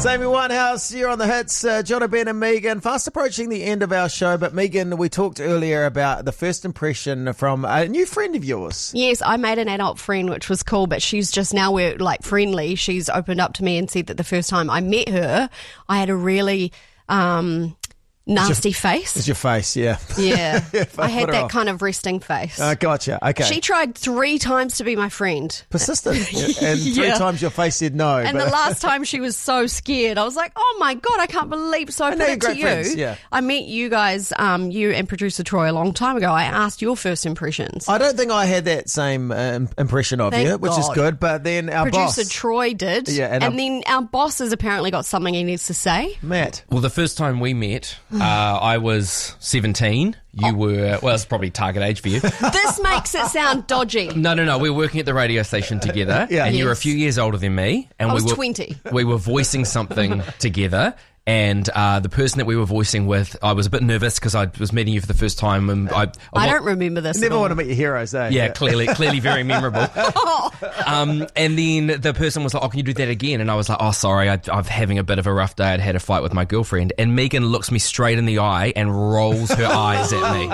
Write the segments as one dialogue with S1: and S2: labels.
S1: Amy Winehouse, you're on the hits. John, Ben and Megan, fast approaching the end of our show. But Megan, we talked earlier about the first impression from a new friend of yours.
S2: Yes, I made an adult friend, which was cool, but she's just now, we're like friendly. She's opened up to me and said that the first time I met her, I had a really nasty face.
S1: It's your face, yeah.
S2: Yeah. I had that kind of resting face.
S1: Gotcha. Okay.
S2: She tried 3 times to be my friend.
S1: Persistent. And 3 times your face said no.
S2: And the last time she was so scared. I was like, oh my God, I can't believe. So I put it to you.
S1: Friends, yeah.
S2: I met you guys, you and producer Troy, a long time ago. I asked your first impressions.
S1: I don't think I had that same impression of you, which is good. But then our
S2: producer
S1: boss,
S2: Troy did.
S1: Yeah,
S2: and then our boss has apparently got something he needs to say.
S1: Matt.
S3: Well, the first time we met, I was 17. You were, well, it's probably target age for you.
S2: This makes it sound dodgy.
S3: No. We were working at the radio station together.
S1: Yeah.
S3: And you were a few years older than me. And
S2: I was
S3: we were
S2: 20.
S3: We were voicing something together. And the person that we were voicing with, I was a bit nervous because I was meeting you for the first time. And I
S2: don't remember this.
S1: Never want to meet your heroes, eh?
S3: Yeah, clearly very memorable. And then the person was like, oh, can you do that again? And I was like, oh, sorry, I'm having a bit of a rough day. I'd had a fight with my girlfriend. And Megan looks me straight in the eye and rolls her eyes at me.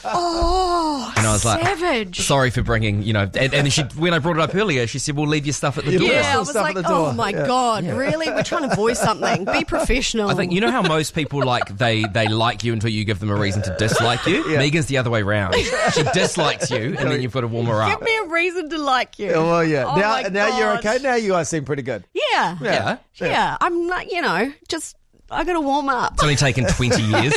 S2: Oh,
S3: and I was like,
S2: savage.
S3: Sorry for bringing, and then when I brought it up earlier, she said, well, leave your stuff at the door.
S2: Yeah, I was like, oh my God, really? We're trying to voice something. Be professional.
S3: I think, you know how most people they like you until you give them a reason to dislike you? Yeah. Megan's the other way round. She dislikes you and then you've got to warm her up.
S2: Give me a reason to like you.
S1: Oh, well, yeah.
S2: Oh
S1: now you're okay. Now you guys seem pretty good.
S2: Yeah. I'm not, just I got to warm up.
S3: It's only taken 20 years.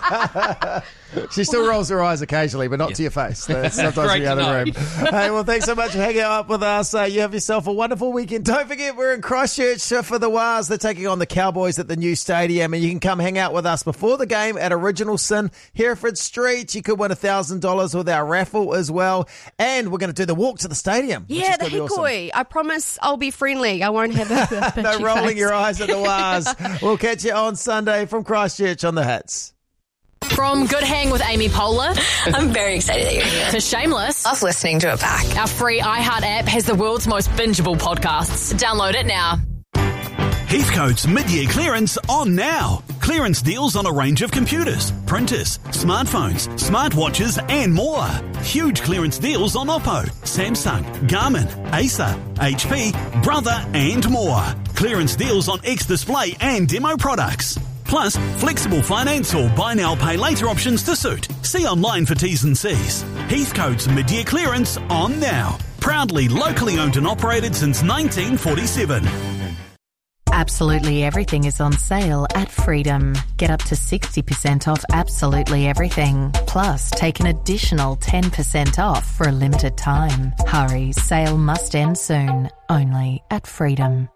S1: She still rolls her eyes occasionally, but not to your face. Sometimes in the other room. Hey, well, thanks so much for hanging out with us. You have yourself a wonderful weekend. Don't forget, we're in Christchurch for the Wars. They're taking on the Cowboys at the new stadium, and you can come hang out with us before the game at Original Sin, Hereford Street. You could win $1,000 with our raffle as well, and we're going to do the walk to the stadium.
S2: Yeah, the hikoi. Awesome. I promise I'll be friendly. I won't have a
S1: no rolling
S2: face.
S1: Your eyes at the Wars. We'll catch you on Sunday from Christchurch on the Hits.
S4: From Good Hang with Amy Poehler.
S5: I'm very excited that you're here.
S4: To Shameless.
S5: Love listening to it back.
S4: Our free iHeart app has the world's most bingeable podcasts. Download it now.
S6: Heathcote's mid-year clearance on now. Clearance deals on a range of computers, printers, smartphones, smartwatches and more. Huge clearance deals on Oppo, Samsung, Garmin, Acer, HP, Brother and more. Clearance deals on X-Display and demo products. Plus, flexible finance or buy now, pay later options to suit. See online for T's and C's. Heathcote's mid-year clearance on now. Proudly locally owned and operated since 1947.
S7: Absolutely everything is on sale at Freedom. Get up to 60% off absolutely everything. Plus, take an additional 10% off for a limited time. Hurry, sale must end soon. Only at Freedom.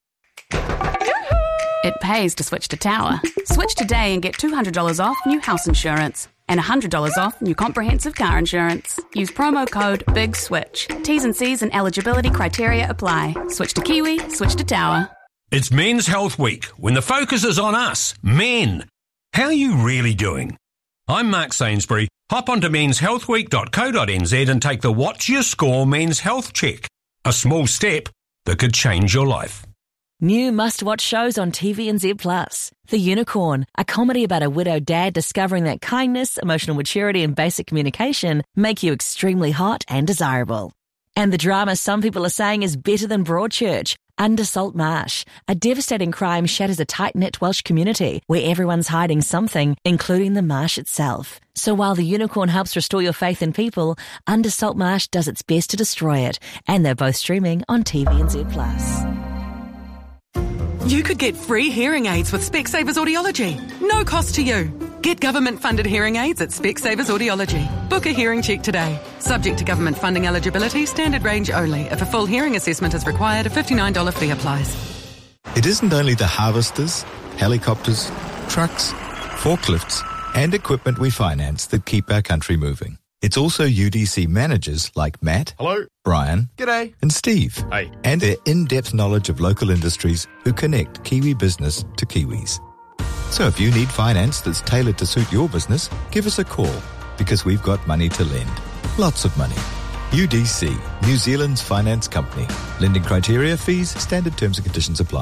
S8: It pays to switch to Tower. Switch today and get $200 off new house insurance and $100 off new comprehensive car insurance. Use promo code BIGSWITCH. T's and C's and eligibility criteria apply. Switch to Kiwi, switch to Tower.
S9: It's Men's Health Week, when the focus is on us, men. How are you really doing? I'm Mark Sainsbury. Hop onto menshealthweek.co.nz and take the What's Your Score Men's Health Check. A small step that could change your life.
S10: New must-watch shows on TVNZ+. The Unicorn, a comedy about a widowed dad discovering that kindness, emotional maturity and basic communication make you extremely hot and desirable. And the drama some people are saying is better than Broadchurch, Under Salt Marsh. A devastating crime shatters a tight-knit Welsh community where everyone's hiding something, including the marsh itself. So while The Unicorn helps restore your faith in people, Under Salt Marsh does its best to destroy it. And they're both streaming on TVNZ+.
S11: You could get free hearing aids with Specsavers Audiology. No cost to you. Get government-funded hearing aids at Specsavers Audiology. Book a hearing check today. Subject to government funding eligibility, standard range only. If a full hearing assessment is required, a $59 fee applies.
S12: It isn't only the harvesters, helicopters, trucks, forklifts, and equipment we finance that keep our country moving. It's also UDC managers like Matt,
S13: hello,
S12: Brian,
S13: g'day,
S12: and Steve,
S13: hey,
S12: and their in-depth knowledge of local industries who connect Kiwi business to Kiwis. So if you need finance that's tailored to suit your business, give us a call, because we've got money to lend. Lots of money. UDC, New Zealand's finance company. Lending criteria, fees, standard terms and conditions apply.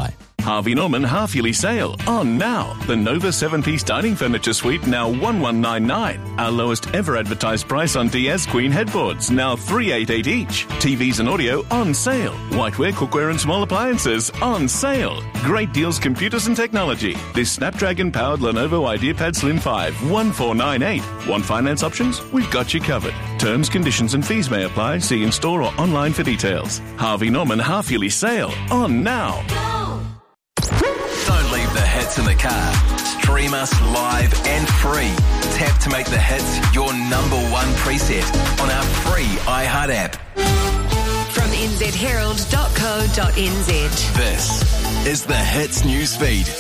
S13: Harvey Norman half-yearly sale on now. The Nova 7-piece dining furniture suite now $1,199. Our lowest ever advertised price on Diaz Queen headboards now $388 each. TVs and audio on sale. Whiteware, cookware and small appliances on sale. Great deals, computers and technology. This Snapdragon-powered Lenovo IdeaPad Slim 5 $1,498. Want finance options? We've got you covered. Terms, conditions and fees may apply. See in-store or online for details. Harvey Norman half-yearly sale on now.
S14: Don't leave the hits in the car. Stream us live and free. Tap to make the hits your number one preset on our free iHeart app.
S5: From nzherald.co.nz.
S14: This is the Hits newsfeed.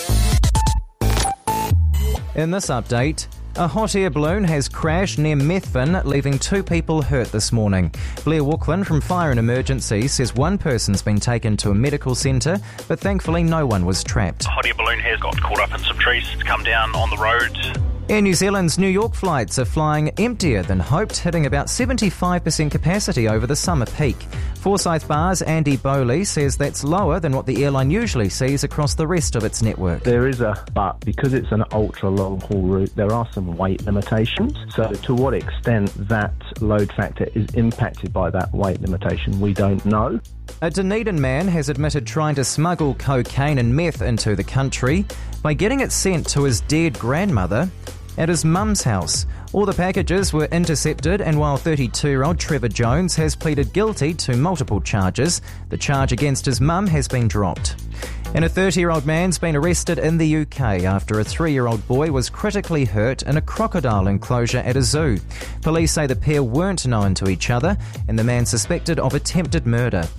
S15: In this update, a hot air balloon has crashed near Methven, leaving 2 people hurt this morning. Blair Walkland from Fire and Emergency says one person's been taken to a medical centre, but thankfully no one was trapped.
S16: The hot air balloon has got caught up in some trees. It's come down on the road.
S15: Air New Zealand's New York flights are flying emptier than hoped, hitting about 75% capacity over the summer peak. Forsyth Bar's Andy Bowley says that's lower than what the airline usually sees across the rest of its network.
S17: There is a but. Because it's an ultra-long haul route, there are some weight limitations. So to what extent that load factor is impacted by that weight limitation, we don't know.
S15: A Dunedin man has admitted trying to smuggle cocaine and meth into the country by getting it sent to his dead grandmother at his mum's house. All the packages were intercepted, and while 32-year-old Trevor Jones has pleaded guilty to multiple charges, the charge against his mum has been dropped. And a 30-year-old man's been arrested in the UK after a 3-year-old boy was critically hurt in a crocodile enclosure at a zoo. Police say the pair weren't known to each other, and the man suspected of attempted murder.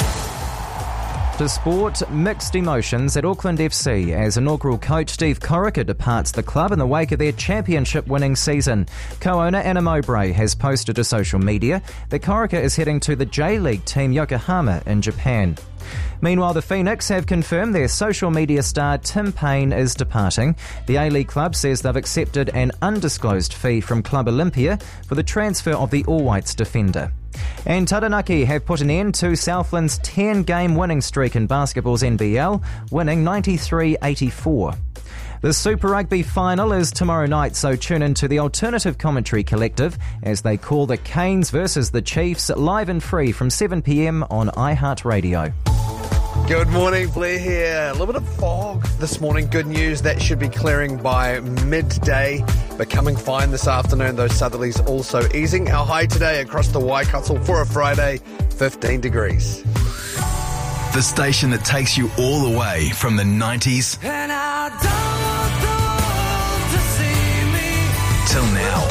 S15: To sport, mixed emotions at Auckland FC as inaugural coach Steve Corica departs the club in the wake of their championship-winning season. Co-owner Anna Mowbray has posted to social media that Corica is heading to the J-League team Yokohama in Japan. Meanwhile, the Phoenix have confirmed their social media star Tim Payne is departing. The A-League club says they've accepted an undisclosed fee from Club Olympia for the transfer of the All Whites defender. And Taranaki have put an end to Southland's 10-game winning streak in basketball's NBL, winning 93-84. The Super Rugby final is tomorrow night, so tune into the Alternative Commentary Collective as they call the Canes versus the Chiefs live and free from 7 p.m. on iHeartRadio.
S18: Good morning, Blair here. A little bit of fog this morning. Good news, that should be clearing by midday. Becoming fine this afternoon. Those southerlies also easing. Our high today across the Waikato for a Friday, 15 degrees.
S14: The station that takes you all the way from the 90s
S19: And I don't want to see me
S14: till now.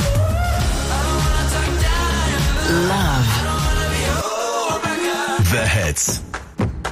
S14: Love. The hits.